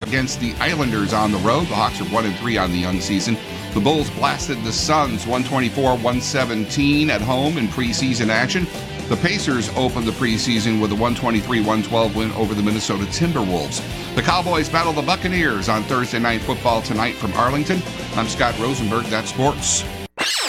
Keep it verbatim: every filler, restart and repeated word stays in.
against the Islanders on the road. The Hawks are one and three on the young season. The Bulls blasted the Suns one twenty-four one seventeen at home in preseason action. The Pacers opened the preseason with a one twenty-three one twelve win over the Minnesota Timberwolves. The Cowboys battle the Buccaneers on Thursday Night Football tonight from Arlington. I'm Scott Rosenberg. That's sports.